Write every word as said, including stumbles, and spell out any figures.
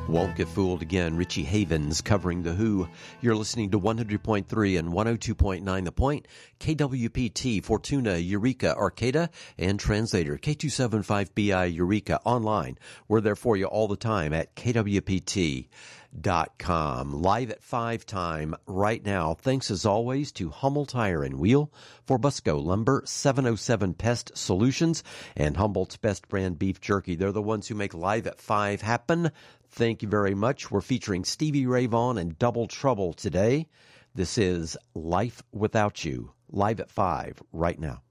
Won't get fooled again. Richie Havens covering The Who. You're listening to one hundred point three and one oh two point nine The Point, K W P T, Fortuna, Eureka, Arcata, and Translator, K two seventy-five B I Eureka, online. We're there for you all the time at K W P T dot com. Live at five time right now. Thanks as always to Hummel Tire and Wheel, for Busco Lumber, seven oh seven Pest Solutions, and Humboldt's Best Brand Beef Jerky. They're the ones who make Live at five happen. Thank you very much. We're featuring Stevie Ray Vaughan and Double Trouble today. This is Life Without You, live at five right now.